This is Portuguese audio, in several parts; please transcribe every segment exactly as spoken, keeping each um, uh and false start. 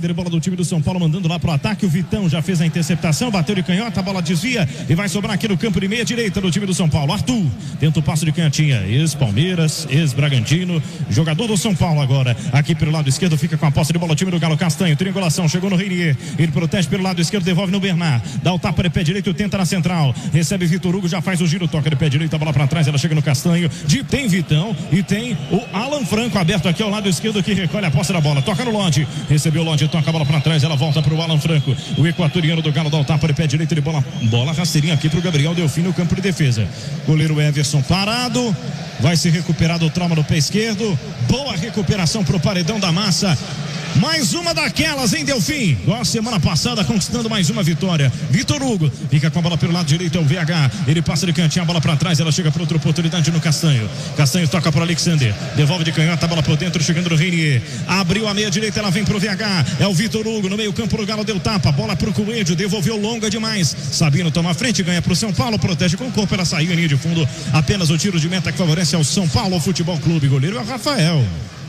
saída de bola do time do São Paulo, mandando lá pro ataque. O Vitão já fez a interceptação, bateu de canhota, a bola desvia e vai sobrar aqui no campo de meia direita do time do São Paulo. Arthur, tenta o passo de canhotinha, ex-Palmeiras, ex-Bragantino, jogador do São Paulo agora. Aqui pelo lado esquerdo fica com a posse de bola o time do Galo. Castanho, triangulação, chegou no Reinier, ele protege pelo lado esquerdo, devolve no Bernard, dá o tapa de pé direito, tenta na central, recebe Vitor Hugo, já faz o giro, toca de pé direito, a bola pra trás, ela chega no Castanho, de, tem Vitão e tem o Alan Franco aberto aqui ao lado esquerdo que recolhe a posse da bola, toca no Lodge, recebeu o Lodge, toca a bola pra trás, ela volta pro Alan Franco, o equatoriano do Galo dá o tapa de pé direito de bola, bola rasteirinha aqui pro Gabriel Delfim no campo de defesa. Goleiro Everson parado, vai se recuperar do trauma do pé esquerdo, boa recuperação pro paredão da massa. Mais uma daquelas, hein, Delfim? Igual a semana passada, conquistando mais uma vitória. Vitor Hugo fica com a bola pelo lado direito, é o V H. Ele passa de cantinho, a bola pra trás, ela chega para outra oportunidade no Castanho. Castanho toca para Alexander, devolve de canhota, a bola por dentro, chegando no Reinier. Abriu a meia direita, ela vem pro V H. É o Vitor Hugo, no meio campo do Galo, deu tapa, bola pro Coelho, devolveu longa demais. Sabino toma a frente, ganha pro São Paulo, protege com o corpo, ela saiu em linha de fundo. Apenas o tiro de meta que favorece ao São Paulo Futebol Clube. Goleiro é o Rafael.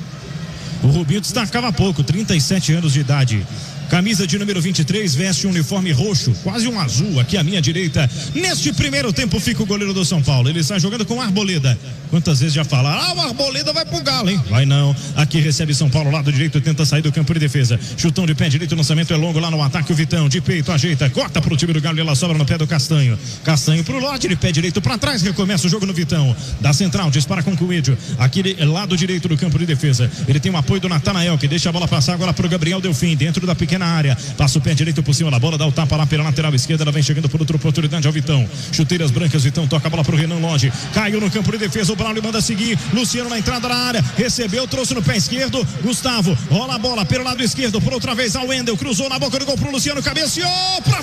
O Rubinho destacava pouco, trinta e sete anos de idade. Camisa de número vinte e três, veste um uniforme roxo, quase um azul, aqui à minha direita. Neste primeiro tempo fica o goleiro do São Paulo. Ele está jogando com Arboleda. Quantas vezes já falaram, ah, o Arboleda vai pro Galo, hein? Vai não. Aqui recebe São Paulo, lado direito, tenta sair do campo de defesa. Chutão de pé direito, lançamento é longo lá no ataque. O Vitão, de peito, ajeita, corta pro time do Galo e ela sobra no pé do Castanho. Castanho pro lote, de pé direito pra trás, recomeça o jogo no Vitão. Da central, dispara com o Coelho. Aqui lado direito do campo de defesa. Ele tem o apoio do Natanael, que deixa a bola passar agora pro Gabriel Delfim, dentro da pequena área, passa o pé direito por cima da bola, dá o tapa lá pela lateral esquerda, ela vem chegando por outra oportunidade ao Vitão, chuteiras brancas, Vitão toca a bola pro Renan Lodge, caiu no campo de defesa, o Braulio manda seguir, Luciano na entrada da área, recebeu, trouxe no pé esquerdo, Gustavo, rola a bola pelo lado esquerdo, por outra vez ao Wendel, cruzou na boca do gol pro Luciano, cabeceou pra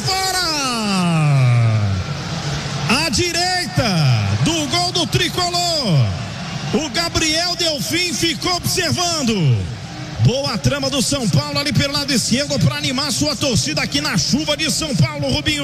fora, à direita do gol do tricolor, o Gabriel Delfim ficou observando. Boa trama do São Paulo ali pelo lado esquerdo para animar sua torcida aqui na chuva de São Paulo, Rubinho.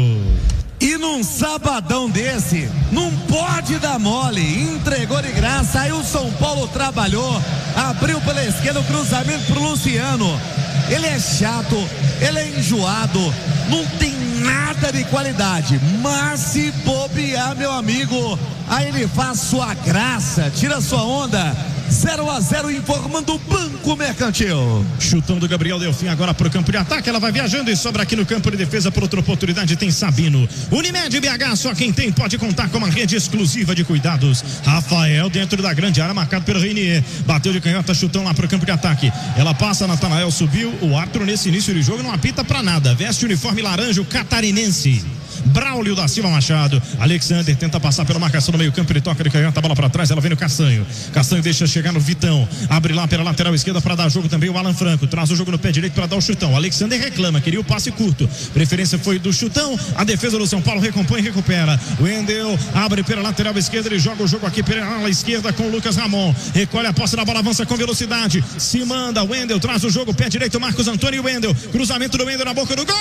E num sabadão desse, não pode dar mole, entregou de graça, aí o São Paulo trabalhou, abriu pela esquerda o cruzamento pro Luciano. Ele é chato, ele é enjoado, não tem nada de qualidade, mas se bobear, meu amigo, aí ele faz sua graça, tira sua onda. zero a zero informando o Banco Mercantil. Chutão do Gabriel Delfim agora pro campo de ataque, ela vai viajando e sobra aqui no campo de defesa por outra oportunidade, tem Sabino. Unimed B H, só quem tem pode contar com uma rede exclusiva de cuidados. Rafael dentro da grande área, marcado pelo Reinier, bateu de canhota, chutão lá pro campo de ataque, ela passa, Natanael subiu, o árbitro nesse início de jogo não apita pra nada, veste o uniforme laranja, o catarinense. Braulio da Silva Machado, Alexander tenta passar pela marcação no meio campo, ele toca de canhota, a bola pra trás, ela vem no Castanho, Castanho deixa chegar no Vitão, abre lá pela lateral esquerda para dar jogo também o Alan Franco, traz o jogo no pé direito para dar o chutão, Alexander reclama, queria o passe curto, preferência foi do chutão, a defesa do São Paulo recompõe e recupera, Wendel abre pela lateral esquerda, ele joga o jogo aqui pela ala esquerda com o Lucas Ramon, recolhe a posse da bola, avança com velocidade, se manda, Wendel traz o jogo, pé direito, Marcos Antônio e Wendel, cruzamento do Wendel na boca do gol,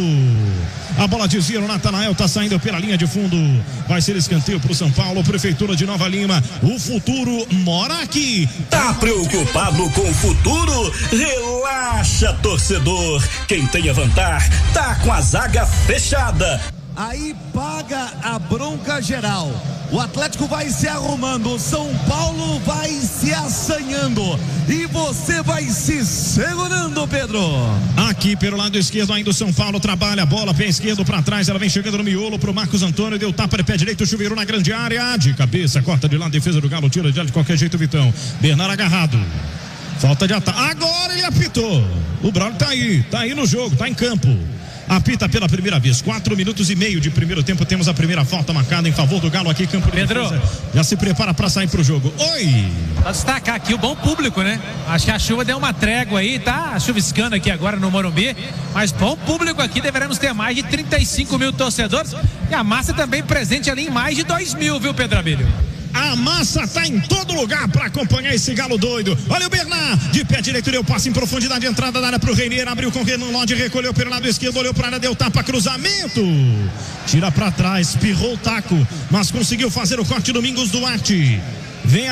a bola desvia no Natanael, tá saindo pela linha de fundo, vai ser escanteio pro São Paulo, Prefeitura de Nova Lima, o futuro mora aqui. Tá preocupado com o futuro? Relaxa, torcedor, quem tem a Avantar tá com a zaga fechada. Aí paga a bronca geral. O Atlético vai se arrumando, o São Paulo vai se assanhando e você vai se segurando, Pedro. Aqui pelo lado esquerdo ainda o São Paulo trabalha a bola, pé esquerdo para trás, ela vem chegando no miolo pro Marcos Antônio, deu tapa de pé direito, chuveiro na grande área, de cabeça, corta de lado, defesa do Galo, tira de lado de qualquer jeito, Vitão. Bernardo agarrado. Falta de ataque. Agora ele apitou. O Braulio tá aí, tá aí no jogo, tá em campo. Apita pela primeira vez, quatro minutos e meio de primeiro tempo, temos a primeira falta marcada em favor do Galo aqui, campo de Pedro, defesa. Já se prepara para sair pro jogo. Oi! Pra destacar aqui o bom público, né? Acho que a chuva deu uma trégua aí, tá chuviscando aqui agora no Morumbi, mas bom público aqui, deveremos ter mais de trinta e cinco mil torcedores e a massa também presente ali em mais de dois mil, viu, Pedro Abílio? A massa tá em todo lugar para acompanhar esse Galo doido. Olha o Bernard, de pé direito, deu passe em profundidade, entrada da área pro Reinier, abriu com o Renan Lodge, recolheu pelo lado esquerdo, olhou pra área, deu tapa, cruzamento. Tira pra trás, pirrou o taco, mas conseguiu fazer o corte. Domingos Duarte.